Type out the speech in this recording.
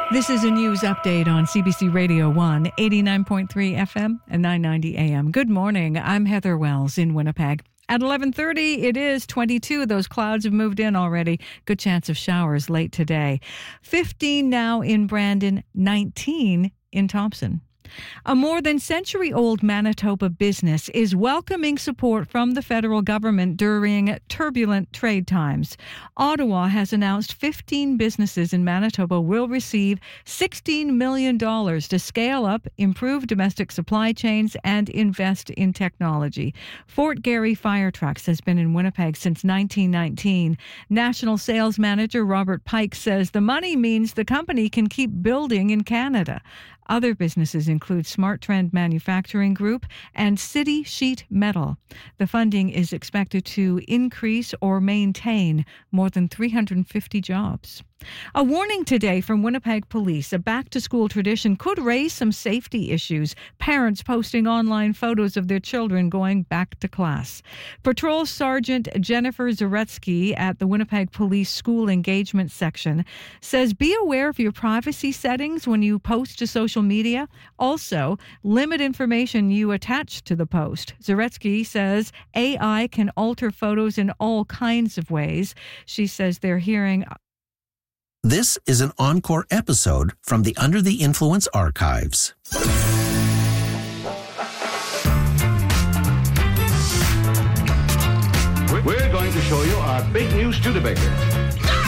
This is a news update on CBC Radio 1, 89.3 FM and 990 AM. Good morning. I'm Heather Wells in Winnipeg. At 11:30, it is 22. Those clouds have moved in already. Good chance of showers late today. 15 now in Brandon, 19 in Thompson. A more than century-old Manitoba business is welcoming support from the federal government during turbulent trade times. Ottawa has announced 15 businesses in Manitoba will receive $16 million to scale up, improve domestic supply chains, and invest in technology. Fort Garry Fire Trucks has been in Winnipeg since 1919. National Sales Manager Robert Pike says the money means the company can keep building in Canada. Other businesses include Smart Trend Manufacturing Group and City Sheet Metal. The funding is expected to increase or maintain more than 350 jobs. A warning today from Winnipeg Police. A back-to-school tradition could raise some safety issues. Parents posting online photos of their children going back to class. Patrol Sergeant Jennifer Zaretsky at the Winnipeg Police School Engagement Section says be aware of your privacy settings when you post to social media. Also, limit information you attach to the post. Zaretsky says AI can alter photos in all kinds of ways. She says they're hearing... This is an encore episode from the Under the Influence archives. We're going to show you our big new Studebaker.